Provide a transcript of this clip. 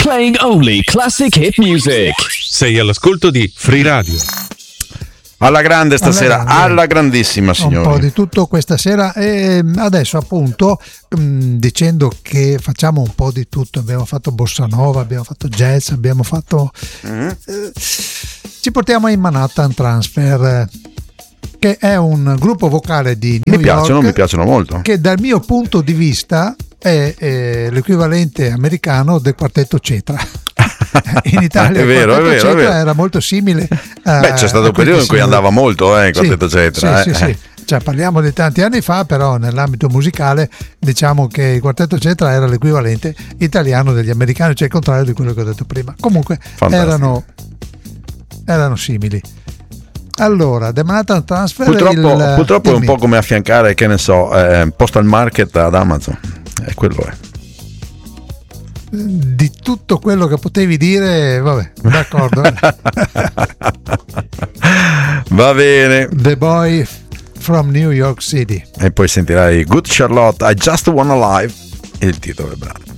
Playing only classic hit music. Sei all'ascolto di Free Radio. Alla grande stasera, alla grandissima, signori. Un po' di tutto questa sera, e adesso appunto dicendo che facciamo un po' di tutto. Abbiamo fatto bossa nova, abbiamo fatto jazz, abbiamo fatto ci portiamo in Manhattan Transfer, che è un gruppo vocale di New York. Mi piacciono molto. Che dal mio punto di vista è l'equivalente americano del quartetto Cetra. In Italia è vero, il quartetto Cetra è vero. era molto simile Beh, c'è stato un periodo in cui andava molto il quartetto Cetra. Sì. Cioè, parliamo di tanti anni fa, però nell'ambito musicale diciamo che il quartetto Cetra era l'equivalente italiano degli americani, cioè il contrario di quello che ho detto prima. Comunque erano simili. Allora, The Manhattan Transfer purtroppo è un po' come affiancare, che ne so, Postal Market ad Amazon. Quello è. Di tutto quello che potevi dire, vabbè, d'accordo. Va bene. The Boy from New York City. E poi sentirai Good Charlotte, I Just Wanna Live, il titolo del brano.